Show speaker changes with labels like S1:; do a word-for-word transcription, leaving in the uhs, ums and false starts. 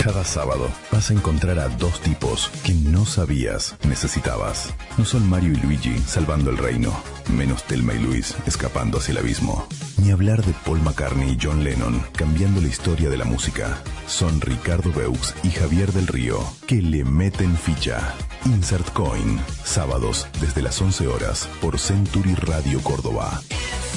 S1: Cada sábado vas a encontrar a dos tipos que no sabías necesitabas. No son Mario y Luigi salvando el reino, menos Thelma y Luis escapando hacia el abismo. Ni hablar de Paul McCartney y John Lennon cambiando la historia de la música. Son Ricardo Beux y Javier del Río que le meten ficha. Insert Coin, sábados desde las once horas por Century Radio Córdoba.